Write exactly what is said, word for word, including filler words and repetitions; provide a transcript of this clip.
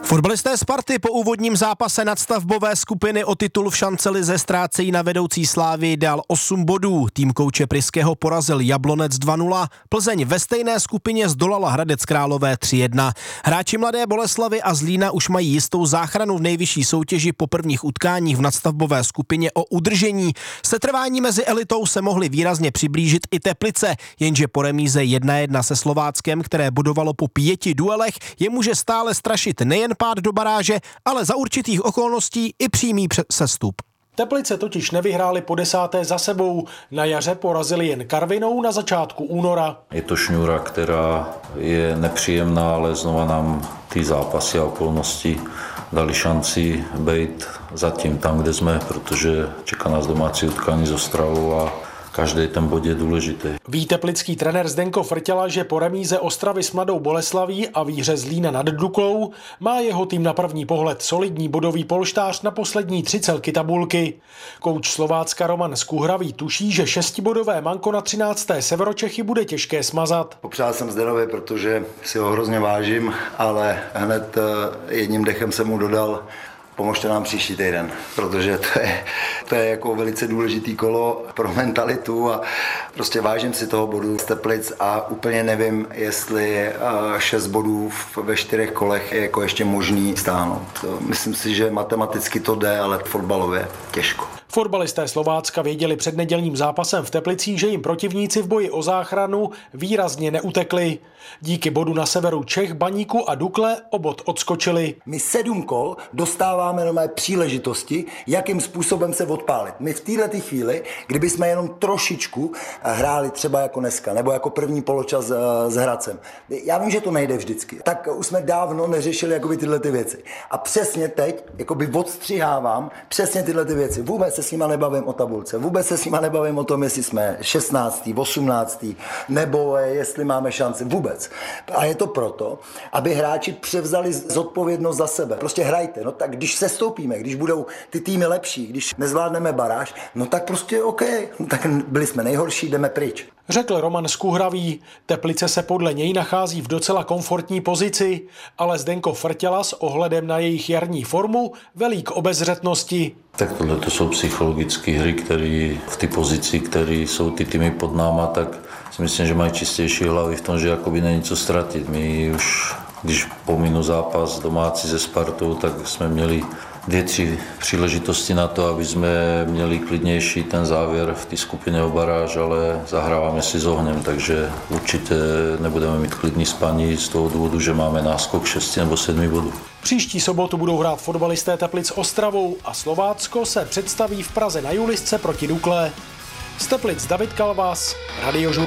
Fotbalisté Sparty po úvodním zápase nadstavbové skupiny o titul v šancelize ztrácejí na vedoucí Slávii dál osm bodů. Tým kouče Pryského porazil Jablonec dva nula, Plzeň ve stejné skupině zdolala Hradec Králové tři jedna. Hráči Mladé Boleslavi a Zlína už mají jistou záchranu v nejvyšší soutěži po prvních utkáních v nadstavbové skupině o udržení. Setrvání mezi elitou se mohly výrazně přiblížit i Teplice, jenže po remíze jedna jedna se Slováckem, které bodovalo po pěti duelech, je může stále strašit nejen pád do baráže, ale za určitých okolností i přímý sestup. Teplice totiž nevyhráli po desáté za sebou. Na jaře porazili jen Karvinou na začátku února. Je to šňůra, která je nepříjemná, ale znova nám ty zápasy a okolnosti dali šanci být zatím tam, kde jsme, protože čeká nás domácí utkání s Ostravou a každý ten bod je důležitý. Ví teplický trenér Zdenko Frtěla, že po remíze Ostravy s Mladou Boleslaví a výhře Zlína nad Duklou má jeho tým na první pohled solidní bodový polštář na poslední tři celky tabulky. Kouč Slovácka Roman Skuhravý tuší, že šestibodové manko na třinácté Severočechy bude těžké smazat. Popřál jsem Zdenovi, protože si ho hrozně vážím, ale hned jedním dechem jsem mu dodal: pomožte nám příští týden, protože to je, to je jako velice důležitý kolo pro mentalitu a prostě vážím si toho bodu z Teplic a úplně nevím, jestli šest bodů ve čtyřech kolech je jako ještě možný stáhnout. Myslím si, že matematicky to jde, ale fotbalově těžko. Fotbalisté Slovácka věděli před nedělním zápasem v Teplicích, že jim protivníci v boji o záchranu výrazně neutekli. Díky bodu na severu Čech, Baníku a Dukle o bod odskočili. My sedm kol dostáváme nové příležitosti, jakým způsobem se odpálit. My v této chvíli, kdyby jsme jenom trošičku hráli třeba jako dneska, nebo jako první poločas s Hradcem. Já vím, že to nejde vždycky. Tak už jsme dávno neřešili jakoby tyhle ty věci. A přesně teď jakoby odstřihávám přesně tyhle ty věci. Vůbec se s nima nebavím o tabulce, vůbec se s nima nebavím o tom, jestli jsme šestnáctý, osmnáctý, nebo jestli máme šanci, vůbec. A je to proto, aby hráči převzali zodpovědnost za sebe. Prostě hrajte, no tak když se stoupíme, když budou ty týmy lepší, když nezvládneme baráž, no tak prostě OK, no tak byli jsme nejhorší, jdeme pryč. Řekl Roman Skuhravý. Teplice se podle něj nachází v docela komfortní pozici, ale Zdenko Frtěla s ohledem na jejich jarní formu velí k obezřetnosti. Tak tohle to jsou psychologické hry, které v té pozici, které jsou ty týmy pod náma, tak si myslím, že mají čistější hlavy v tom, že jakoby není co ztratit. My už, když pominu zápas domácí se Spartou, tak jsme měli dvě, tři příležitosti na to, aby jsme měli klidnější ten závěr v té skupině o baráž, ale zahráváme si s ohněm, takže určitě nebudeme mít klidný spaní z toho důvodu, že máme náskok šesti nebo sedmi bodů. Příští sobotu budou hrát fotbalisté Teplic Ostravou a Slovácko se představí v Praze na Julisce proti Dukle. Z Teplic David Kalvás, Radio Žur.